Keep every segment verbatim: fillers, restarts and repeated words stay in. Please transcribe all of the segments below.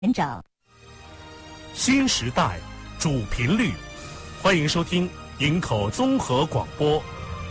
园长。 新时代主频率，欢迎收听营口综合广播。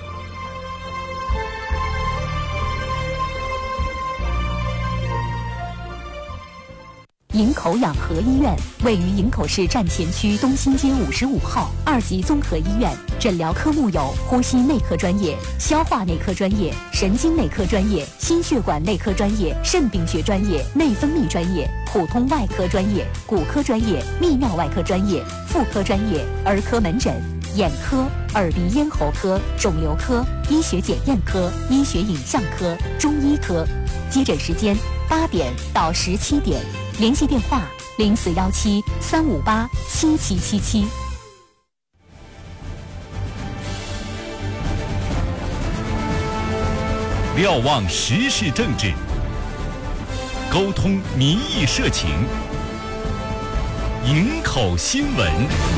营口养和医院位于营口市站前区东新街五十五号，二级综合医院，诊疗科目有呼吸内科专业、消化内科专业、神经内科专业、心血管内科专业、肾病学专业、内分泌专业、普通外科专业、骨科专业、泌尿外科专业、妇科专业、儿科门诊、眼科、耳鼻咽喉科、肿瘤科、医学检验科、医学影像科、中医科。接诊时间八点到十七点。联系电话零四幺七三五八七七七七。 瞭望时事政治，沟通民意社情，营口新闻。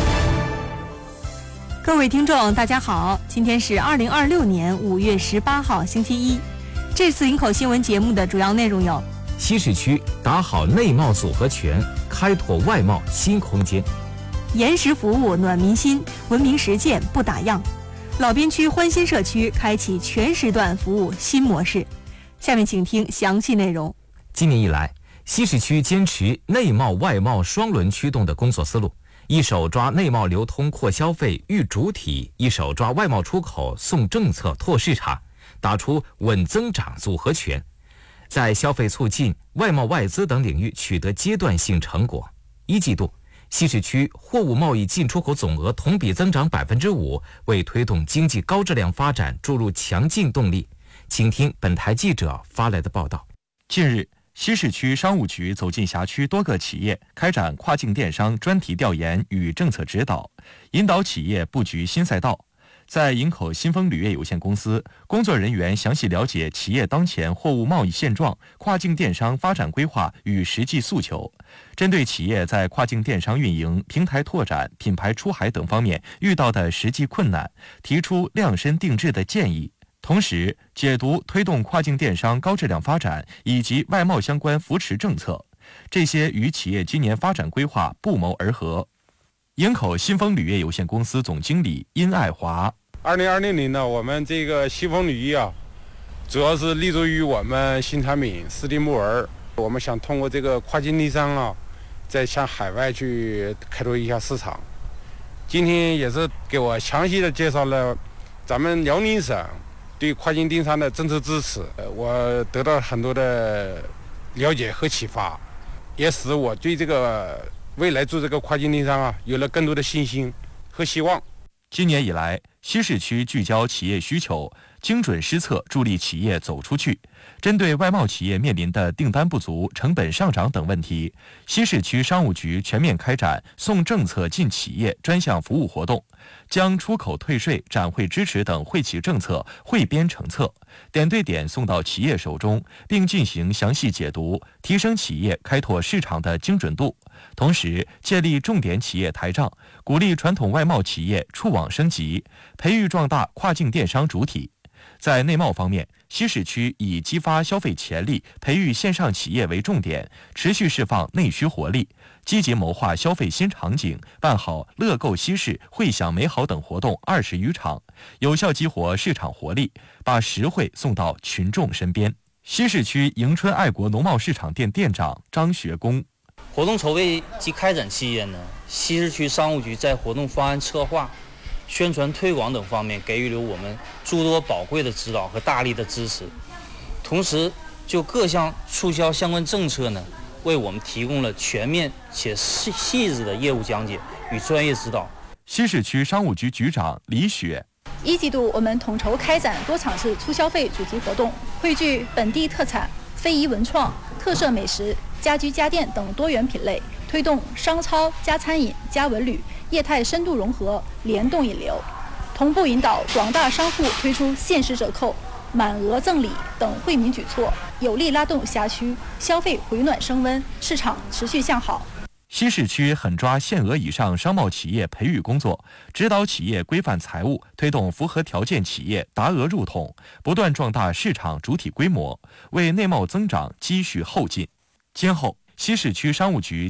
各位听众，大家好，今天是二零二六年五月十八号，星期一。这次营口新闻节目的主要内容有： 西市区打好内贸组合拳，开拓外贸新空间； 延时服务暖民心，文明实践不打烊；老边区欢欣社区开启全时段服务新模式。下面请听详细内容。 今年以来，西市区坚持内贸外贸双轮驱动的工作思路，一手抓内贸流通扩消费育主体，一手抓外贸出口送政策拓市场，打出稳增长组合拳，在消费促进、外贸外资等领域取得阶段性成果。一季度，西市区货物贸易进出口总额同比增长百分之五，为推动经济高质量发展注入强劲动力。请听本台记者发来的报道。 近日，西市区商务局走进辖区多个企业，开展跨境电商专题调研与政策指导，引导企业布局新赛道。在营口新丰铝业有限公司，工作人员详细了解企业当前货物贸易现状、跨境电商发展规划与实际诉求，针对企业在跨境电商运营、平台拓展、品牌出海等方面遇到的实际困难，提出量身定制的建议，同时解读推动跨境电商高质量发展以及外贸相关扶持政策，这些与企业今年发展规划不谋而合。营口新丰铝业有限公司总经理殷爱华： 二零二零年呢，我们这个新丰铝业啊，主要是立足于我们新产品湿地木纹，我们想通过这个跨境电商啊，再向海外去开拓一下市场。今天也是给我详细的介绍了咱们辽宁省对跨境电商的政策支持，我得到很多的了解和启发，也使我对这个未来做这个跨境电商啊，有了更多的信心和希望。 今年以来，西市区聚焦企业需求，精准施策，助力企业走出去。针对外贸企业面临的订单不足、成本上涨等问题，西市区商务局全面开展送政策进企业专项服务活动，将出口退税、展会支持等惠企政策汇编成册，点对点送到企业手中，并进行详细解读，提升企业开拓市场的精准度。同时，建立重点企业台账，鼓励传统外贸企业触网升级，培育壮大跨境电商主体。在内贸方面，西市区以激发消费潜力、培育线上企业为重点，持续释放内需活力，积极谋划消费新场景，办好乐购西市、惠享美好等活动二十余场，有效激活市场活力，把实惠送到群众身边。西市区迎春爱国农贸市场店店长张学工： 活动筹备及开展期间呢，西市区商务局在活动方案策划、宣传推广等方面给予了我们诸多宝贵的指导和大力的支持，同时就各项促销相关政策呢，为我们提供了全面且细细致的业务讲解与专业指导。 西市区商务局局长李雪： 一季度我们统筹开展多场次促消费主题活动，汇聚本地特产、非遗文创、特色美食、家居家电等多元品类，推动商超加餐饮加文旅业态深度融合，联动引流，同步引导广大商户推出限时折扣、满额赠礼等惠民举措，有力拉动辖区消费回暖升温，市场持续向好。 西市区狠抓限额以上商贸企业培育工作，指导企业规范财务，推动符合条件企业达额入统，不断壮大市场主体规模，为内贸增长积蓄后劲。今后， 西市区商务局